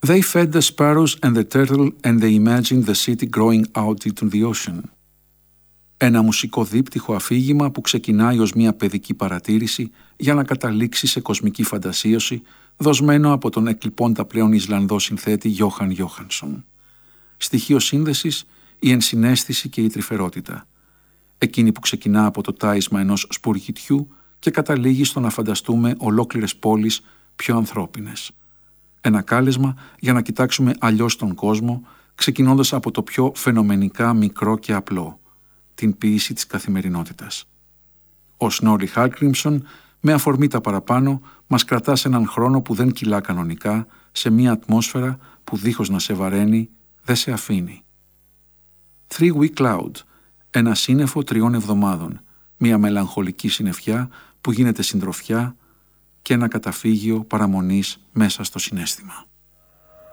They fed the sparrows and the turtle and they imagined the city growing out into the ocean. Ένα μουσικό δίπτυχο αφήγημα που ξεκινάει ως μια παιδική παρατήρηση για να καταλήξει σε κοσμική φαντασίωση, δοσμένο από τον εκλειπώντα πλέον Ισλανδό συνθέτη Γιόχαν Γιόχανσον. Στοιχείο σύνδεσης, η ενσυναίσθηση και η τρυφερότητα. Εκείνη που ξεκινά από το τάισμα ενός σπουργητιού και καταλήγει στο να φανταστούμε ολόκληρες πόλεις πιο ανθρώπινες. Ένα κάλεσμα για να κοιτάξουμε αλλιώς τον κόσμο, ξεκινώντας από το πιο φαινομενικά μικρό και απλό, την ποίηση της καθημερινότητας. Ο Σνόρι Χάλγκριμσον, με αφορμή τα παραπάνω, μας κρατά σε έναν χρόνο που δεν κυλά κανονικά, σε μια ατμόσφαιρα που δίχως να σε βαραίνει, δεν σε αφήνει. 3-week cloud, ένα σύννεφο 3 εβδομάδων, μια μελαγχολική συννεφιά που γίνεται συντροφιά και ένα καταφύγιο παραμονής μέσα στο συναίσθημα.